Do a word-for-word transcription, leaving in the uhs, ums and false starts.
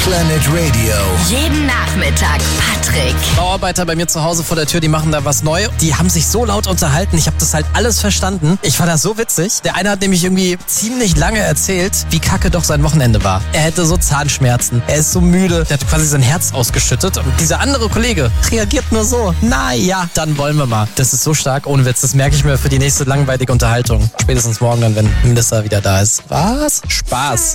Planet Radio. Jeden Nachmittag Patrick. Bauarbeiter bei mir zu Hause vor der Tür, die machen da was neu. Die haben sich so laut unterhalten, ich habe das halt alles verstanden. Ich fand das so witzig. Der eine hat nämlich irgendwie ziemlich lange erzählt, wie kacke doch sein Wochenende war. Er hätte so Zahnschmerzen, er ist so müde, der hat quasi sein Herz ausgeschüttet. Und dieser andere Kollege reagiert nur so, na ja, dann wollen wir mal. Das ist so stark, ohne Witz, das merke ich mir für die nächste langweilige Unterhaltung. Spätestens morgen dann, wenn Melissa wieder da ist. Was? Spaß.